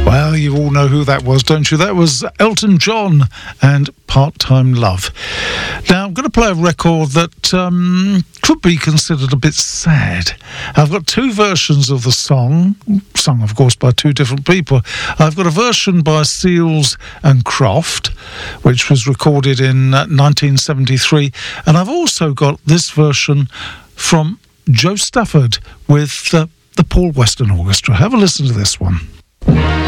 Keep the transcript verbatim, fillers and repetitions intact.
Well, you all know who that was, don't you? That was Elton John and Part-Time Love. Now, I'm going to play a record that um, could be considered a bit sad. I've got two versions of the song, sung, of course, by two different people. I've got a version by Seals and Croft, which was recorded in uh, nineteen seventy-three, and I've also got this version from Joe Stafford with uh, the Paul Weston Orchestra. Have a listen to this one.